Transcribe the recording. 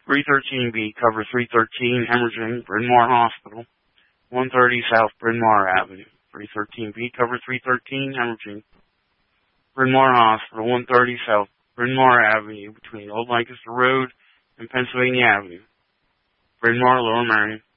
313B, cover 313, hemorrhaging, Bryn Mawr Hospital, 130 South Bryn Mawr Avenue. 313B, cover 313, hemorrhaging, Bryn Mawr Hospital, 130 South Bryn Mawr Avenue, between Old Lancaster Road and Pennsylvania Avenue. Bryn Mawr, Lower Merion.